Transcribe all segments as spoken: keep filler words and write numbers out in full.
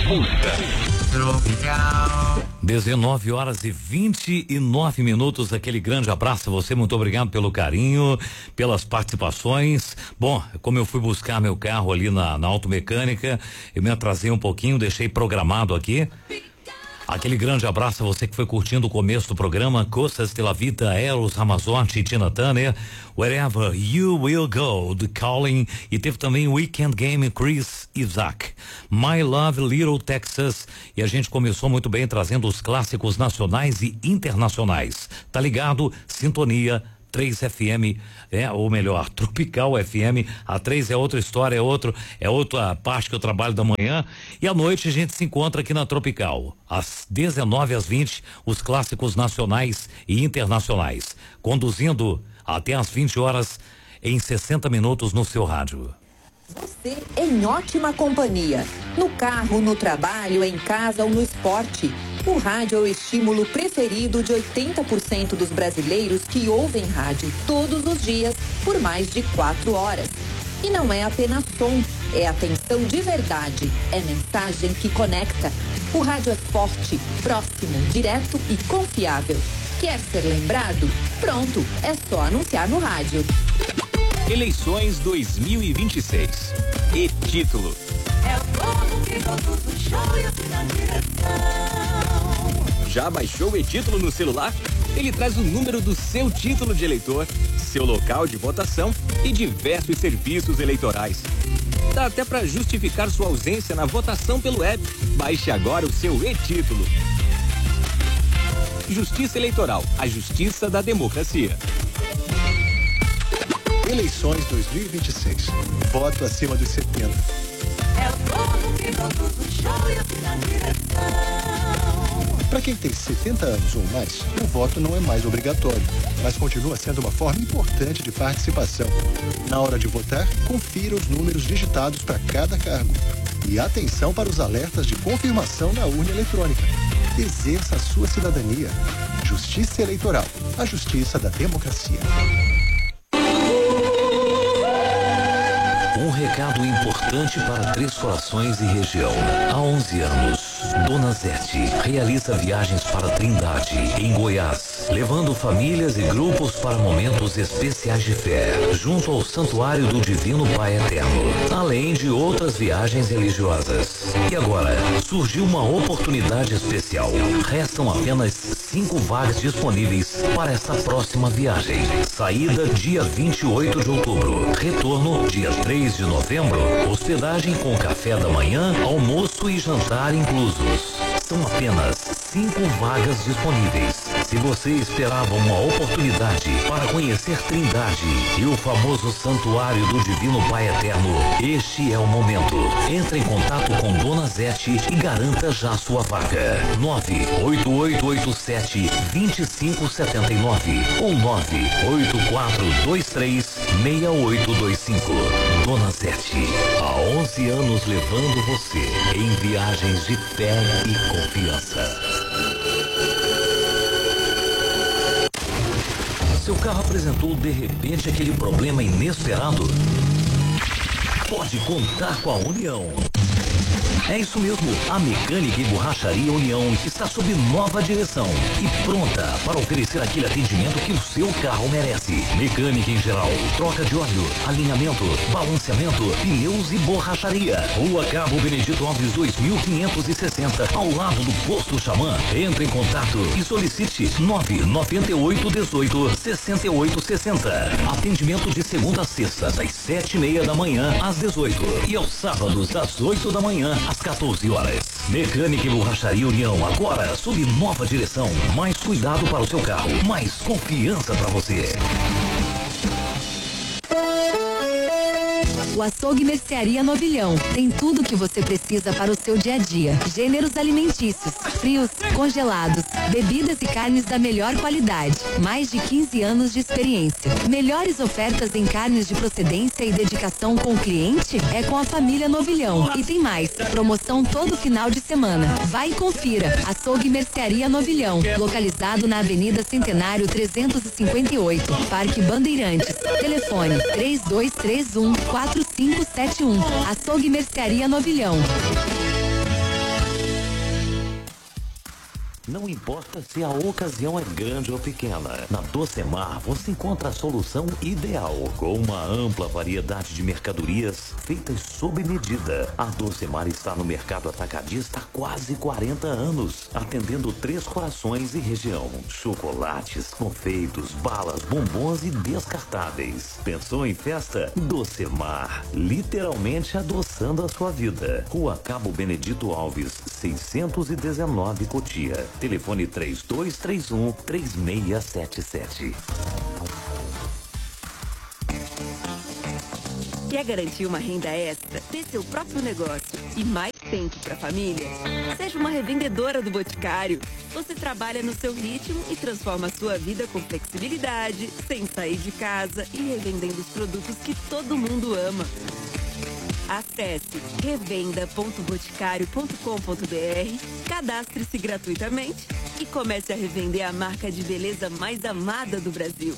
Tropical. dezenove horas e vinte e nove minutos. Aquele grande abraço a você, muito obrigado pelo carinho, pelas participações. Bom, como eu fui buscar meu carro ali na, na automecânica, eu me atrasei um pouquinho, deixei programado aqui. Aquele grande abraço a você que foi curtindo o começo do programa. Costas de la Vida, Eros Ramazzotti, Tina Turner, Wherever You Will Go, The Calling, e teve também Weekend Game, Chris Isaac, My Love, Little Texas, e a gente começou muito bem trazendo os clássicos nacionais e internacionais. Tá ligado? Sintonia três F M, é, ou melhor, Tropical F M. A três é outra história, é outro, é outra parte que eu trabalho da manhã, e à noite a gente se encontra aqui na Tropical, às dezenove às vinte, os clássicos nacionais e internacionais, conduzindo até às vinte horas em sessenta minutos no seu rádio. Você em ótima companhia, no carro, no trabalho, em casa ou no esporte. O rádio é o estímulo preferido de oitenta por cento dos brasileiros que ouvem rádio todos os dias por mais de quatro horas. E não é apenas som, é atenção de verdade, é mensagem que conecta. O rádio é forte, próximo, direto e confiável. Quer ser lembrado? Pronto, é só anunciar no rádio. Eleições dois mil e vinte e seis. E título: é o povo que votou no show e assim na direção. Já baixou o e-título no celular? Ele traz o número do seu título de eleitor, seu local de votação e diversos serviços eleitorais. Dá até para justificar sua ausência na votação pelo app. Baixe agora o seu e-título. Justiça Eleitoral, a justiça da democracia. Eleições dois mil e vinte e seis. Voto acima dos setenta. É o povo que votou no show e assim na direção. Para quem tem setenta anos ou mais, o voto não é mais obrigatório, mas continua sendo uma forma importante de participação. Na hora de votar, confira os números digitados para cada cargo. E atenção para os alertas de confirmação na urna eletrônica. Exerça a sua cidadania. Justiça Eleitoral, a justiça da democracia. Um recado importante para Três Corações e região. Há onze anos, Dona Zete realiza viagens para Trindade, em Goiás, levando famílias e grupos para momentos especiais de fé, junto ao Santuário do Divino Pai Eterno, além de outras viagens religiosas. E agora, surgiu uma oportunidade especial. Restam apenas cinco vagas disponíveis para essa próxima viagem. Saída dia vinte e oito de outubro. Retorno dia três de novembro. Hospedagem com café da manhã, almoço e jantar inclusos. São apenas cinco vagas disponíveis. Se você esperava uma oportunidade para conhecer Trindade e o famoso Santuário do Divino Pai Eterno, este é o momento. Entre em contato com Dona Zete e garanta já sua vaga. nove oito oito oito sete dois cinco sete nove ou nove oito quatro dois três seis oito dois cinco. Dona Zete, há onze anos levando você em viagens de fé e confiança. Seu carro apresentou de repente aquele problema inesperado? Pode contar com a União. É isso mesmo, a Mecânica e Borracharia União está sob nova direção e pronta para oferecer aquele atendimento que o seu carro merece. Mecânica em geral, troca de óleo, alinhamento, balanceamento, pneus e borracharia. Rua Cabo Benedito Alves dois mil quinhentos e sessenta, ao lado do Posto Xamã. Entre em contato e solicite nove nove oito um oito seis oito seis zero. Atendimento de segunda a sexta, das sete e meia da manhã às dezoito e aos sábados das oito da manhã às quatorze horas. Mecânica e Borracharia União, agora sob nova direção. Mais cuidado para o seu carro, mais confiança para você. O Açougue Mercearia Novilhão tem tudo o que você precisa para o seu dia a dia. Gêneros alimentícios, frios, congelados, bebidas e carnes da melhor qualidade. Mais de quinze anos de experiência. Melhores ofertas em carnes de procedência e dedicação com o cliente é com a família Novilhão. E tem mais, promoção todo final de semana. Vai e confira. Açougue Mercearia Novilhão, localizado na Avenida Centenário trezentos e cinquenta e oito, Parque Bandeirantes. Telefone três dois três um quatro cinco sete um. Açougue Mercearia Novilhão. Não importa se a ocasião é grande ou pequena, na Docemar você encontra a solução ideal, com uma ampla variedade de mercadorias feitas sob medida. A Docemar está no mercado atacadista há quase quarenta anos, atendendo Três Corações e região. Chocolates, confeitos, balas, bombons e descartáveis. Pensou em festa? Docemar, literalmente adoçando a sua vida. Rua Cabo Benedito Alves, seiscentos e dezenove, Cotia. Telefone três dois três um, três seis sete sete. Quer garantir uma renda extra, ter seu próprio negócio e mais tempo para a família? Seja uma revendedora do Boticário. Você trabalha no seu ritmo e transforma a sua vida com flexibilidade, sem sair de casa e revendendo os produtos que todo mundo ama. Acesse revenda ponto boticário ponto com ponto br, cadastre-se gratuitamente e comece a revender a marca de beleza mais amada do Brasil.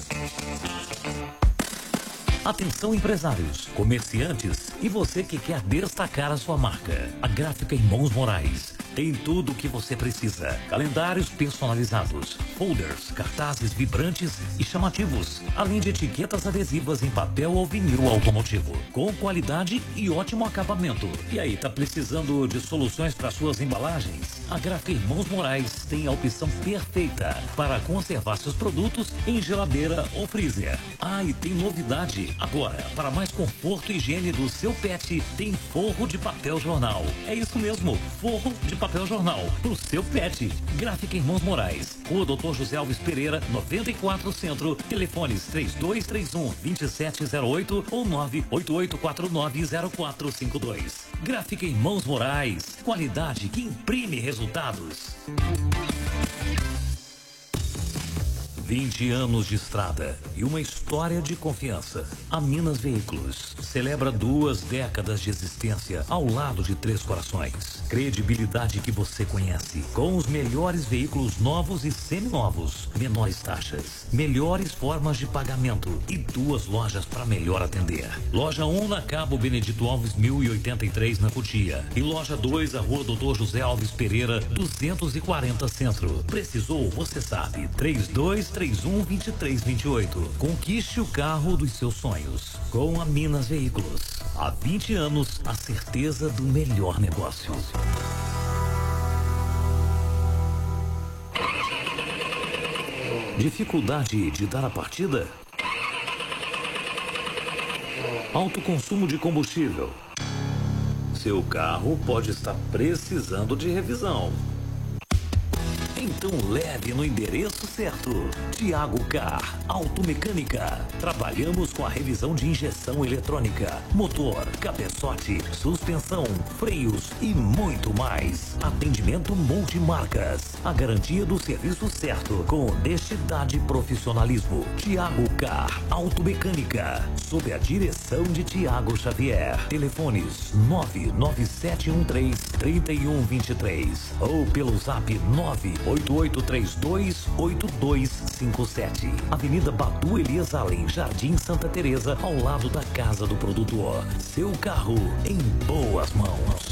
Atenção, empresários, comerciantes e você que quer destacar a sua marca. A Gráfica Irmãos Moraes tem tudo o que você precisa. Calendários personalizados, folders, cartazes vibrantes e chamativos, além de etiquetas adesivas em papel ou vinil automotivo, com qualidade e ótimo acabamento. E aí, tá precisando de soluções para suas embalagens? A Gráfica Irmãos Moraes tem a opção perfeita para conservar seus produtos em geladeira ou freezer. Ah, e tem novidade. Agora, para mais conforto e higiene do seu pet, tem forro de papel jornal. É isso mesmo, forro de papel jornal pro seu pet. Gráfica Irmãos Moraes, Rua doutor José Alves Pereira, noventa e quatro, Centro. Telefones três dois três um, dois sete zero oito ou nove oito oito quatro nove zero quatro cinco dois. Gráfica Irmãos Moraes, qualidade que imprime resultados. vinte anos de estrada e uma história de confiança. A Minas Veículos celebra duas décadas de existência ao lado de Três Corações. Credibilidade que você conhece, com os melhores veículos novos e seminovos, menores taxas, melhores formas de pagamento e duas lojas para melhor atender. Loja um na Cabo Benedito Alves mil e oitenta e três na Cotia e loja dois, a Rua doutor José Alves Pereira duzentos e quarenta, Centro. Precisou? Você sabe. três dois três um, dois três dois oito. Conquiste o carro dos seus sonhos com a Minas Veículos. Há vinte anos, a certeza do melhor negócio. Dificuldade de dar a partida? Alto consumo de combustível. Seu carro pode estar precisando de revisão. Então leve no endereço certo. Tiago Car, Automecânica. Trabalhamos com a revisão de injeção eletrônica, motor, cabeçote, suspensão, freios e muito mais. Atendimento multimarcas. A garantia do serviço certo, com honestidade e profissionalismo. Tiago Car, Automecânica. Sob a direção de Tiago Xavier. Telefones nove nove sete um três, três um dois três ou pelo zap nove oito oito três dois, oito dois cinco sete. Avenida Badu Elias Allen, Jardim Santa Teresa, ao lado da Casa do Produtor. Seu carro em boas mãos.